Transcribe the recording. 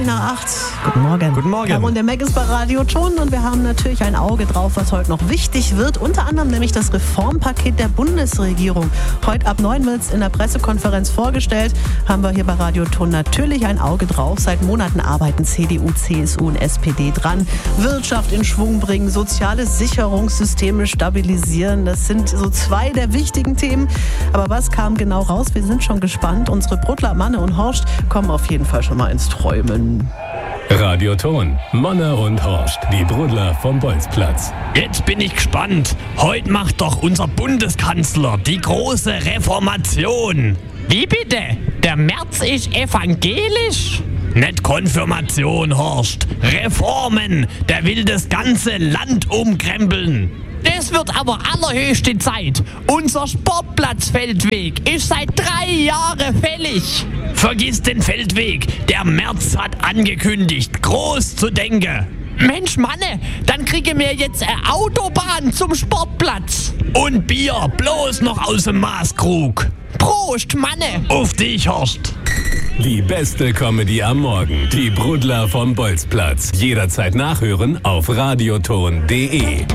nach 8. Guten Morgen. Guten Morgen. Caro und der Mac ist bei Radio Ton und wir haben natürlich ein Auge drauf, was heute noch wichtig wird. Unter anderem nämlich das Reformpaket der Bundesregierung. Heute ab 9 wird es in der Pressekonferenz vorgestellt. Haben wir hier bei Radio Ton natürlich ein Auge drauf. Seit Monaten arbeiten CDU, CSU und SPD dran. Wirtschaft in Schwung bringen, soziale Sicherungssysteme stabilisieren. Das sind so zwei der wichtigen Themen. Aber was kam genau raus? Wir sind schon gespannt. Unsere Brudler Manne und Horst kommen auf jeden Fall schon mal ins Träumen. Radio Ton, Manne und Horst, die Brudler vom Bolzplatz. Jetzt bin ich gespannt. Heute macht doch unser Bundeskanzler die große Reformation. Wie bitte? Der Merz ist evangelisch? Nicht Konfirmation, Horst. Reformen. Der will das ganze Land umkrempeln. Das wird aber allerhöchste Zeit. Unser Sportplatzfeldweg ist seit 3 Jahren fällig. Vergiss den Feldweg. Der Merz hat angekündigt, groß zu denken. Mensch, Manne, dann kriegen wir jetzt eine Autobahn zum Sportplatz. Und Bier, bloß noch aus dem Maßkrug. Prost, Manne. Auf dich, Horst. Die beste Comedy am Morgen. Die Brudler vom Bolzplatz. Jederzeit nachhören auf radioton.de.